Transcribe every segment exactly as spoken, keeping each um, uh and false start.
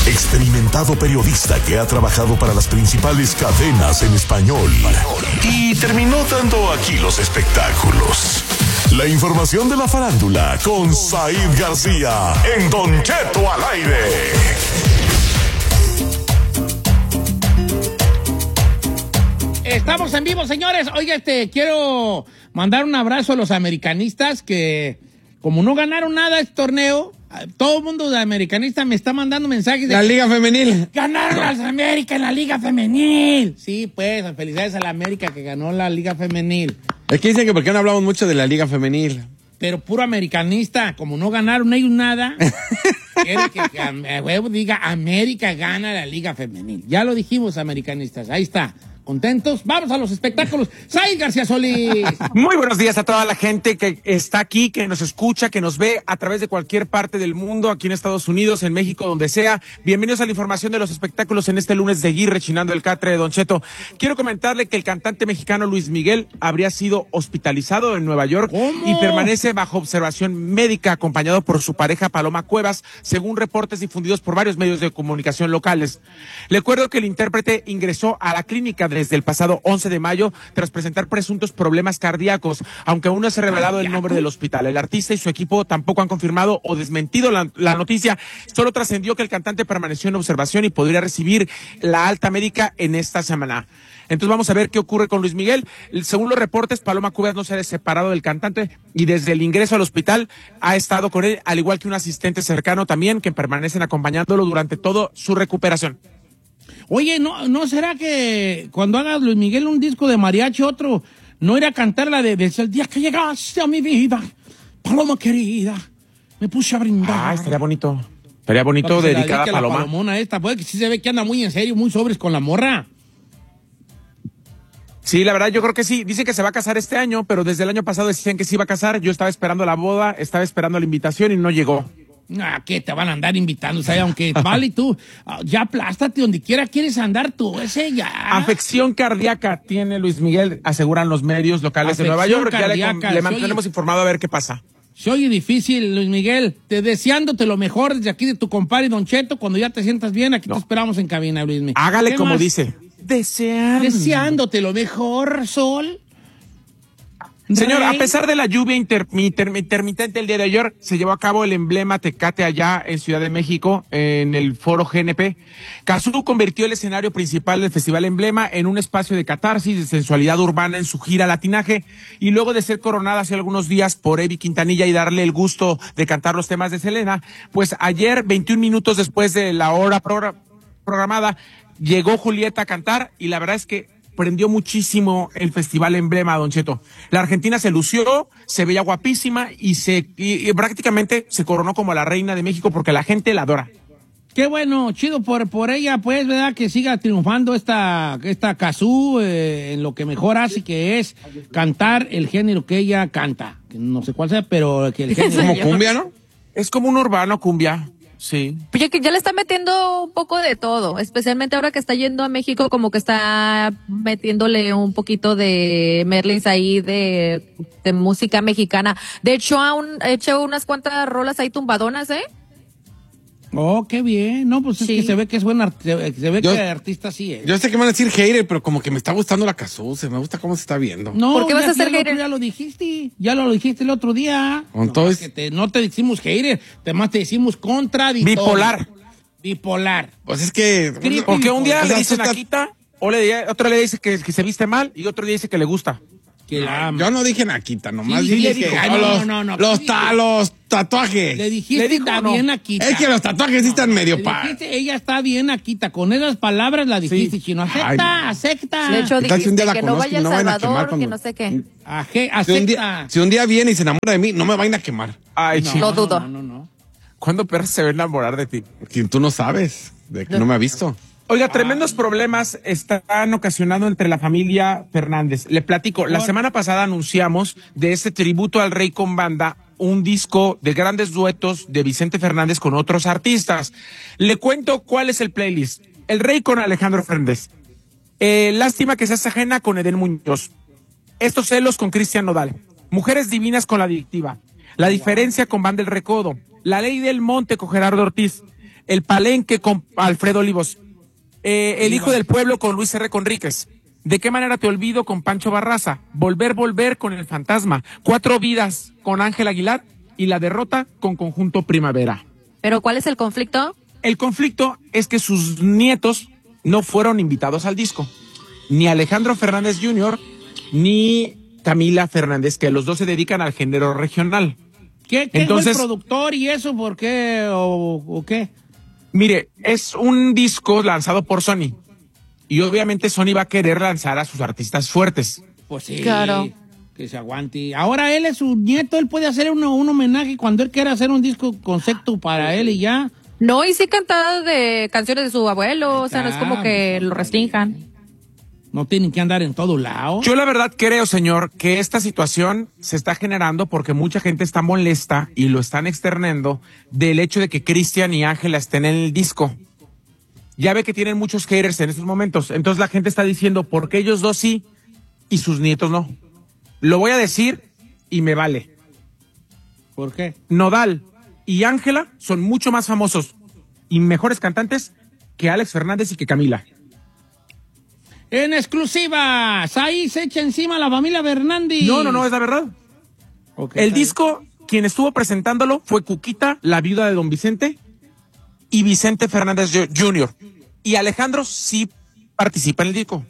experimentado periodista que ha trabajado para las principales cadenas en español y terminó dando aquí los espectáculos. La información de la farándula con Said García en Don Cheto al aire. Estamos en vivo, señores. Oiga, este, quiero mandar un abrazo a los americanistas que, como no ganaron nada este torneo, todo el mundo de americanista me está mandando mensajes de... La Liga Femenil. ¡Ganaron las América en la Liga Femenil! Sí, pues, felicidades a la América que ganó la Liga Femenil. Es que dicen que porque no hablamos mucho de la Liga Femenil. Pero puro americanista, como no ganaron ellos nada, quiere que, que a huevo diga América gana la Liga Femenil. Ya lo dijimos, americanistas, ahí está. ¿Contentos? Vamos a los espectáculos. Said García Solís. Muy buenos días a toda la gente que está aquí, que nos escucha, que nos ve a través de cualquier parte del mundo, aquí en Estados Unidos, en México, donde sea. Bienvenidos a la información de los espectáculos en este lunes de Gui, rechinando el catre de Don Cheto. Quiero comentarle que el cantante mexicano Luis Miguel habría sido hospitalizado en Nueva York. ¿Cómo? Y permanece bajo observación médica acompañado por su pareja Paloma Cuevas, según reportes difundidos por varios medios de comunicación locales. Le recuerdo que el intérprete ingresó a la clínica de desde el pasado once de mayo tras presentar presuntos problemas cardíacos, aunque aún no se ha revelado el nombre del hospital. El artista y su equipo tampoco han confirmado o desmentido la, la noticia. Solo trascendió que el cantante permaneció en observación y podría recibir la alta médica en esta semana. Entonces vamos a ver qué ocurre con Luis Miguel. Según los reportes, Paloma Cuevas no se ha separado del cantante y desde el ingreso al hospital ha estado con él, al igual que un asistente cercano también, que permanecen acompañándolo durante toda su recuperación. Oye, ¿no, ¿no será que cuando haga Luis Miguel un disco de mariachi, otro, no irá a cantar la de desde el día que llegaste a mi vida, Paloma querida, me puse a brindar? Ah, estaría bonito. Estaría bonito dedicada a Paloma. La Palomona esta, pues que sí se ve que anda muy en serio, muy sobres con la morra. Sí, la verdad, yo creo que sí. Dice que se va a casar este año, pero desde el año pasado decían que se iba a casar. Yo estaba esperando la boda, estaba esperando la invitación y no llegó. Ah, que te van a andar invitando, o sea, aunque vale tú, ya aplástate donde quiera quieres andar tú, ese ya. Afección cardíaca tiene Luis Miguel, aseguran los medios locales Afección de Nueva York. Cardíaca, ya le, le mantenemos oye, informado a ver qué pasa. Se oye difícil, Luis Miguel, te deseándote lo mejor desde aquí de tu compadre Don Cheto. Cuando ya te sientas bien, aquí no. te esperamos en cabina, Luis Miguel. Hágale como más? dice. Deseando. Deseándote lo mejor, Sol. Señor, a pesar de la lluvia inter, inter, intermitente el día de ayer, se llevó a cabo el emblema Tecate allá en Ciudad de México, en el foro G N P. Cazzu convirtió el escenario principal del Festival Emblema en un espacio de catarsis, de sensualidad urbana en su gira latinaje, y luego de ser coronada hace algunos días por Evi Quintanilla y darle el gusto de cantar los temas de Selena, pues ayer, veintiún minutos después de la hora pro, programada, llegó Julieta a cantar, y la verdad es que prendió muchísimo el Festival Emblema, Don Cheto. La Argentina se lució, se veía guapísima y se y, y prácticamente se coronó como la reina de México porque la gente la adora. Qué bueno, chido por por ella, pues, ¿verdad? Que siga triunfando esta esta Cazzu eh, en lo que mejor hace, que es cantar el género que ella canta. No sé cuál sea, pero que el género... ¿Como cumbia, no? Es como un urbano cumbia. Sí. Pues ya que ya le está metiendo un poco de todo, especialmente ahora que está yendo a México, como que está metiéndole un poquito de Merlins ahí de, de música mexicana. De hecho, ha hecho unas cuantas rolas ahí tumbadonas, ¿eh? Oh, qué bien. No, pues sí. Es que se ve que es buen artista, se ve yo, que artista sí es. Yo sé que me van a decir hater, pero como que me está gustando la Cazzu, se me gusta cómo se está viendo. No, ¿por qué vas a ser hater? Ya lo dijiste, ya lo dijiste el otro día. Entonces, no, que te, no te decimos hater, además te decimos contradictorio. Bipolar. Bipolar. Pues es que... Creepy, porque un día le dice Naquita, o le, otro le dice que, que se viste mal, y otro día dice que le gusta. Que la... Yo no dije Naquita, nomás sí, dije sí, que ay, no, no, los, no, no, los, ta, los tatuajes. Le dijiste le dijo, también no. Naquita. Es que los tatuajes sí están medio le pa. Dijiste, ella está bien Naquita, con esas palabras la dijiste, sí. Chino. Acepta, Ay, acepta. De hecho, dijiste si un día la que conozco, no vaya a no vayan a Salvador, quemar que cuando... no sé qué. Aje, si, un día, acepta. si un día viene y se enamora de mí, no me vayan a quemar. Ay, No, chico. Lo dudo. No, no, no. ¿Cuándo perro se va a enamorar de ti? Porque tú no sabes, de que no me ha visto. Oiga, tremendos problemas están ocasionando entre la familia Fernández. Le platico, la semana pasada anunciamos de este tributo al rey con banda, un disco de grandes duetos de Vicente Fernández con otros artistas. Le cuento cuál es el playlist. El rey con Alejandro Fernández. Eh, Lástima que seas ajena con Edén Muñoz. Estos celos con Cristian Nodal. Mujeres divinas con La Adictiva. La diferencia con Banda El Recodo. La Ley del Monte con Gerardo Ortiz. El Palenque con Alfredo Olivos. Eh, el Hijo del Pueblo con Luis R. Conríquez. ¿De qué manera te olvido con Pancho Barraza? Volver, volver con El Fantasma. Cuatro vidas con Ángel Aguilar y La Derrota con Conjunto Primavera. ¿Pero cuál es el conflicto? El conflicto es que sus nietos no fueron invitados al disco. Ni Alejandro Fernández junior ni Camila Fernández, que los dos se dedican al género regional. ¿Qué, qué Entonces, fue el productor y eso? ¿Por qué o, o qué? Mire, es un disco lanzado por Sony. Y obviamente Sony va a querer lanzar a sus artistas fuertes. Pues sí, claro, que se aguante. Ahora él es su nieto, él puede hacer un, un homenaje cuando él quiera hacer un disco concepto para él y ya. No, y sí canta de canciones de su abuelo, o sea, no es como que lo restrinjan. No tienen que andar en todo lado. Yo la verdad creo, señor, que esta situación se está generando porque mucha gente está molesta y lo están externando del hecho de que Cristian y Ángela estén en el disco. Ya ve que tienen muchos haters en estos momentos. Entonces la gente está diciendo, ¿por qué ellos dos sí y sus nietos no? Lo voy a decir y me vale. ¿Por qué? Nodal y Ángela son mucho más famosos y mejores cantantes que Alex Fernández y que Camila. En exclusiva, ahí se echa encima la familia Fernández. No, no, no, es la verdad. Okay, el disco, quien estuvo presentándolo fue Cuquita, la viuda de Don Vicente, y Vicente Fernández junior Y Alejandro sí participa en el disco.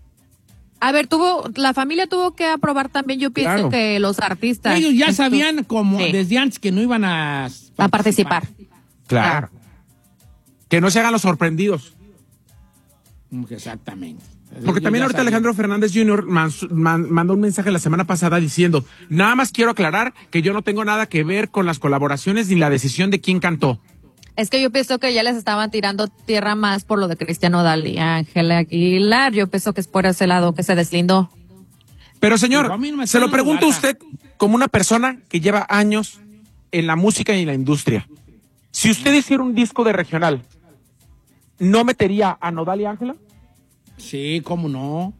A ver, tuvo, la familia tuvo que aprobar también, yo pienso, Claro. que los artistas. Ellos ya sabían como Sí. desde antes que no iban a a participar. Claro. Que no se hagan los sorprendidos. Exactamente. Porque Ellos también ya ahorita sabían. Alejandro Fernández junior man- man- mandó un mensaje la semana pasada diciendo, nada más quiero aclarar que yo no tengo nada que ver con las colaboraciones ni la decisión de quién cantó. Es que yo pienso que ya les estaban tirando tierra más por lo de Cristian Nodal y Ángela Aguilar. Yo pienso que es por ese lado que se deslindó. Pero señor, Pero a mí no me se lo suena pregunto a gata. usted como una persona que lleva años en la música y en la industria. Si usted hiciera un disco de regional, ¿no metería a Nodal y Ángela? Sí, cómo no.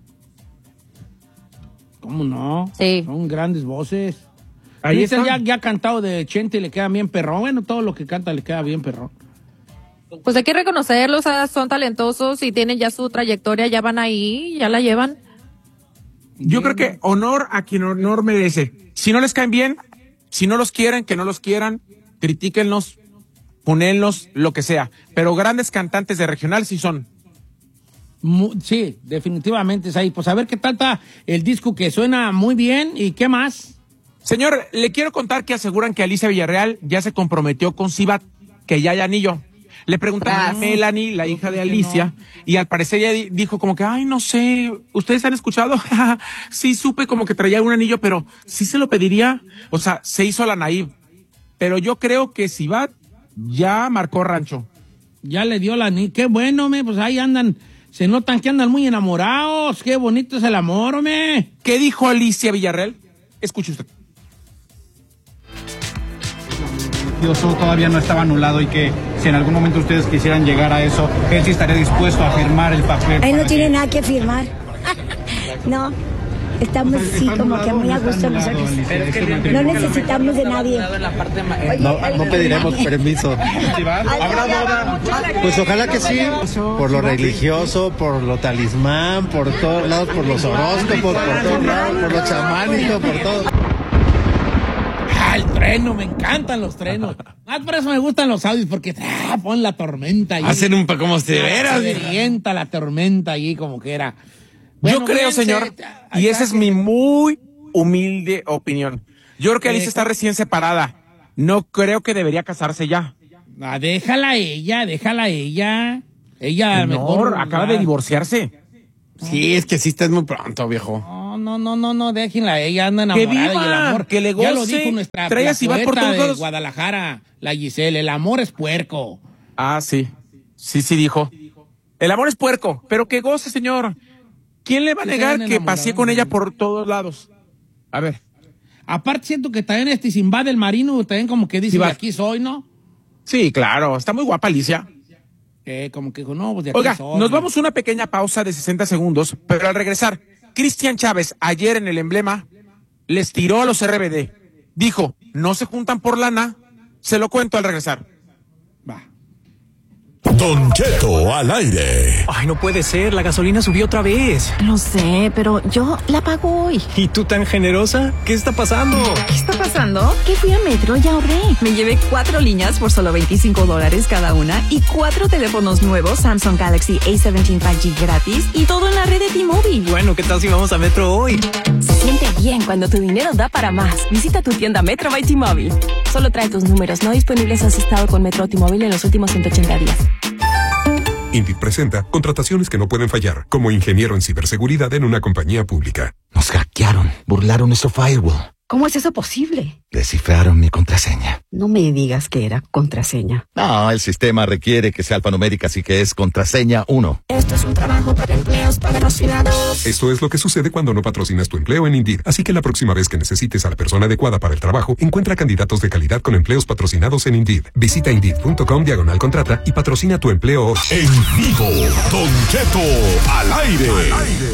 ¿Cómo no? Sí. Son grandes voces. Ahí Cristian está. ya, ya ha cantado de Chente y le queda bien perrón. Bueno, todo lo que canta le queda bien perrón. Pues hay que reconocerlos, o sea, son talentosos y tienen ya su trayectoria, ya van ahí, ya la llevan. Yo creo que honor a quien honor merece. Si no les caen bien, si no los quieren, que no los quieran, critíquenlos, ponenlos, lo que sea. Pero grandes cantantes de regional sí son. Mu- sí, definitivamente es ahí. Pues a ver qué tal está el disco que suena muy bien y qué más. Señor, le quiero contar que aseguran que Alicia Villarreal ya se comprometió con Sibat, que ya hay anillo. Le preguntaron a Melanie, la hija de Alicia, y al parecer ella di- dijo como que, ay, no sé, ¿ustedes han escuchado? Sí, supe como que traía un anillo, pero sí se lo pediría. O sea, se hizo la naive. Pero yo creo que Sibat ya marcó rancho. Ya le dio la ni. Qué bueno, me, pues ahí andan. Se notan que andan muy enamorados. Qué bonito es el amor, me. ¿Qué dijo Alicia Villarreal? Escuche usted. Eso todavía no estaba anulado y que si en algún momento ustedes quisieran llegar a eso, él sí estaría dispuesto a firmar el papel. Él no para tiene que- nada que firmar. No, estamos Está sí como anulado que muy o a está gusto anulado, nosotros. Alicia, este No matrimonio? necesitamos de nadie. No, no pediremos permiso. ¿Sí va? ¿Habrá boda? Pues ojalá que sí, por lo religioso, por lo talismán, por todos lados, por los horóscopos, por todos lados, por lo chamánico, por todo. Ah, el trueno, me encantan los trenos. Más por eso me gustan los audios, porque ah, pon la tormenta ahí. Hacen un pa como si de veras. Se revienta la tormenta ahí como que era. Bueno, Yo creo, fíjense, señor, ahí y está esa es que- mi muy humilde opinión. Yo creo que Eh, Alicia está recién separada. No creo que debería casarse ya. Ah, déjala ella, déjala ella. Ella a lo Mejor, mejor acaba ah, de divorciarse. Sí, es que sí estás muy pronto, viejo. No, no, no, no, no, déjenla, ella anda Que enamorada viva, y el amor. que le Ya lo goce, dijo nuestra trae la a Sibat por poeta todos de lados. Guadalajara, la Giselle, el amor es puerco. Ah, sí. Sí, sí dijo. El amor es puerco, pero que goce, señor. ¿Quién le va a Sí, se negar ven que pasé enamorados, con ella ¿no? por todos lados? A ver. Aparte siento que también este Simbad del Marino también como que dice, Simbad. de aquí soy, ¿no? Sí, claro. Está muy guapa Alicia. Que como que dijo, no, pues de aquí Oiga, soy. nos vamos a una pequeña pausa de sesenta segundos, pero al regresar, Cristian Chávez, ayer en el Emblema, les tiró a los R B D. Dijo, no se juntan por lana, se lo cuento al regresar. Va. Don Cheto al aire. Ay, no puede ser, la gasolina subió otra vez. Lo sé, pero yo la pago hoy. ¿Y tú tan generosa? ¿Qué está pasando? ¿Qué está pasando? Que fui a Metro y ahorré. Me llevé cuatro líneas por solo veinticinco dólares cada una y cuatro teléfonos nuevos Samsung Galaxy A diecisiete cinco G gratis y todo en la red de T-Mobile. Bueno, ¿qué tal si vamos a Metro hoy? Se siente bien cuando tu dinero da para más. Visita tu tienda Metro by T-Mobile. Solo trae tus números no disponibles asistado con Metro T-Mobile en los últimos ciento ochenta días. Indeed presenta contrataciones que no pueden fallar, como ingeniero en ciberseguridad en una compañía pública. Nos hackearon, burlaron nuestro firewall. ¿Cómo es eso posible? Descifraron mi contraseña. No me digas que era contraseña. No, el sistema requiere que sea alfanumérica, así que es contraseña uno. Esto es un trabajo para empleos patrocinados. Esto es lo que sucede cuando no patrocinas tu empleo en Indeed. Así que la próxima vez que necesites a la persona adecuada para el trabajo, encuentra candidatos de calidad con empleos patrocinados en Indeed. Visita Indeed.com diagonal contrata y patrocina tu empleo hoy. En vivo, Don Cheto al aire. Al aire.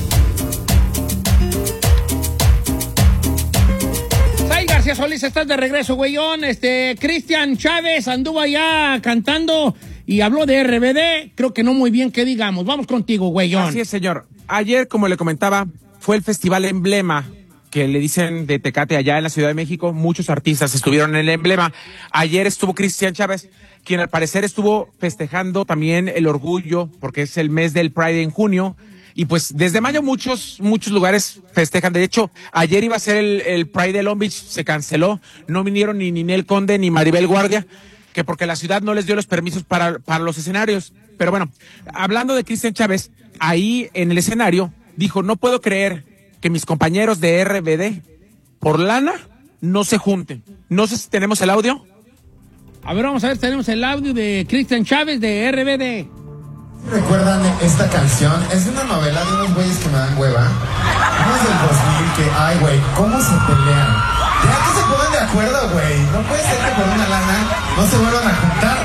García Solís, estás de regreso, güeyón. Este, Cristian Chávez anduvo allá cantando y habló de R B D. Creo que no muy bien que digamos. Vamos contigo, güeyón. Así es, señor. Ayer, como le comentaba, fue el festival Emblema, que le dicen de Tecate allá en la Ciudad de México. Muchos artistas estuvieron en el Emblema. Ayer estuvo Cristian Chávez, quien al parecer estuvo festejando también el orgullo, porque es el mes del Pride en junio. Y pues desde mayo muchos muchos lugares festejan. De hecho, ayer iba a ser el, el Pride de Long Beach, se canceló. No vinieron ni Ninel Conde ni Maribel Guardia, que porque la ciudad no les dio los permisos para, para los escenarios. Pero bueno, hablando de Cristian Chávez, ahí en el escenario dijo, no puedo creer que mis compañeros de R B D, por lana, no se junten. No sé si tenemos el audio. A ver, vamos a ver, tenemos el audio de Cristian Chávez de R B D. ¿Recuerdan esta canción? Es de una novela de unos güeyes que me dan hueva. Unos del dos mil que, ay, güey, ¿cómo se pelean? Ya que se pongan de acuerdo, güey. No puede ser que por una lana no se vuelvan a juntar.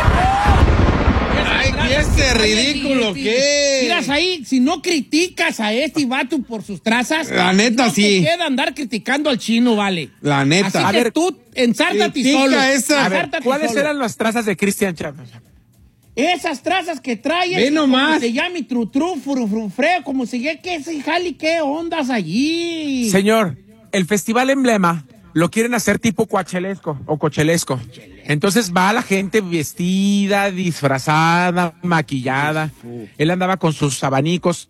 Ay, ¿y este ridículo qué? Miras ahí, si no criticas a este vato por sus trazas, la neta no sí. te queda andar criticando al chino, vale. La neta. Así A que ver, tú ensártate solo. Esa. A ver, ¿cuáles solo. eran las trazas de Cristian Chávez? Esas trazas que traes, ve nomás, se llama tru tru furufrufreo, como si ya que se jali, qué ondas allí. Señor, el festival Emblema lo quieren hacer tipo coachelesco o cochelesco. Entonces va la gente vestida, disfrazada, maquillada. Él andaba con sus abanicos.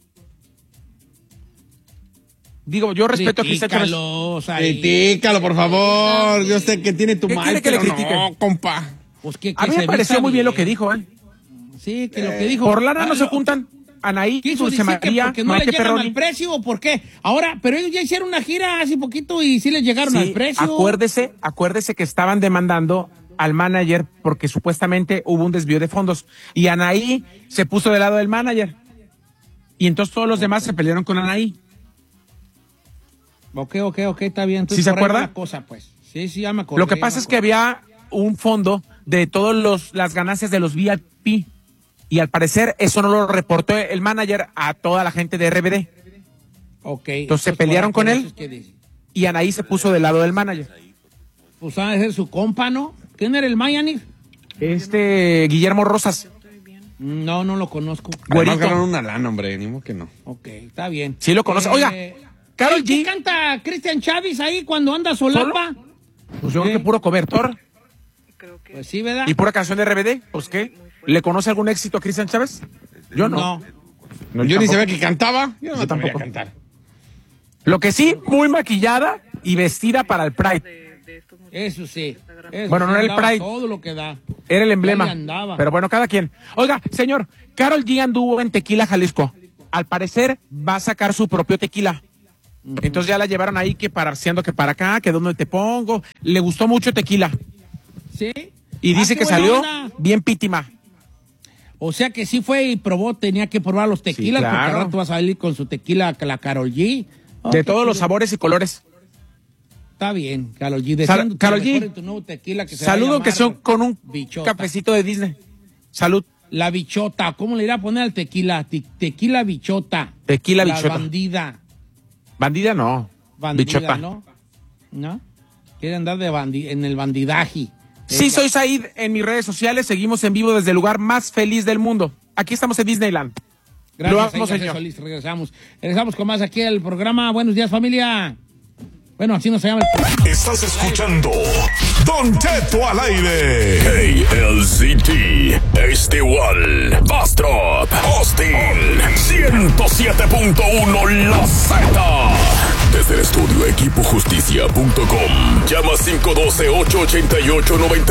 Digo, yo respeto a Cristian Chávez. Critícalo, por favor. Yo sé que tiene tu ¿Qué mal, quiere que pero le critique? no, compa. Pues que, que a mí me pareció muy bien lo que dijo, ¿eh? Sí, que lo que dijo. Por lana no ah, se juntan Anaí, quiso Dulce decir que María, porque no Maite le llegan Perroni. al precio o por qué. Ahora, pero ellos ya hicieron una gira hace poquito y sí les llegaron Sí, al precio. Acuérdese, acuérdese que estaban demandando al manager porque supuestamente hubo un desvío de fondos y Anaí se puso del lado del manager. Y entonces todos los demás se pelearon con Anaí. Ok, ok, ok, está bien. Entonces, ¿Sí se por ahí va acuerda? la cosa, pues. Sí, sí, ya me acordé. Lo que pasa es que había un fondo de todas los las ganancias de los V I P y al parecer eso no lo reportó el manager a toda la gente de R B D. Ok. Entonces se pelearon con él y Anaí se puso del lado del manager. Pues ha de ser su compa, ¿no? ¿Quién era el Mayanif? Este Guillermo Rosas. No, no lo conozco. Además ganaron una lana, hombre, ni modo que no. Ok, está bien. Sí lo conoce. Oiga, Karol G. ¿Qué canta Cristian Chávez ahí cuando anda solapa? Pues yo creo que puro cobertor. Pues sí, ¿verdad? ¿Y pura canción de R B D? Pues ¿qué? ¿Le conoce algún éxito a Cristian Chávez? Yo no. No. no yo, yo ni sabía que cantaba. Yo no yo tampoco. cantar. Lo que sí, muy maquillada y vestida para el Pride. Eso sí. Eso bueno, no sí, era el Pride. Todo lo que da. Era el emblema. Pero bueno, cada quien. Oiga, señor, Karol G anduvo en Tequila, Jalisco. Al parecer va a sacar su propio tequila. Uh-huh. Entonces ya la llevaron ahí que para haciendo que para acá, que dónde te pongo. Le gustó mucho tequila. Sí. Y ah, dice que salió onda. bien pítima. O sea que sí fue y probó, tenía que probar los tequilas, sí, claro. Porque al rato va a salir con su tequila, la Karol G. Oh, de todos los sabores y colores. Está bien, Karol G. Sal Karol G. Tu nuevo tequila que se saludo que son con un bichota. Cafecito de Disney. Salud. La bichota, ¿cómo le irá a poner al tequila? Te tequila bichota. Tequila la bichota. Bandida. Bandida no. Bandida, bichota. ¿no? ¿No? Quiere andar de bandi en el bandidaje. Sí, soy Said en mis redes sociales. Seguimos en vivo desde el lugar más feliz del mundo. Aquí estamos en Disneyland. Gracias, Lo vamos, ahí, señor. Solís. Regresamos. Regresamos con más aquí al programa. Buenos días, familia. Bueno, así no se llama el... Estás escuchando Don Cheto al aire. K L Z T, Este igual, Bastrop, Austin, ciento siete punto uno La Z. Desde el estudio equipo justicia punto com. Llama cinco uno dos, ocho ocho ocho, nueve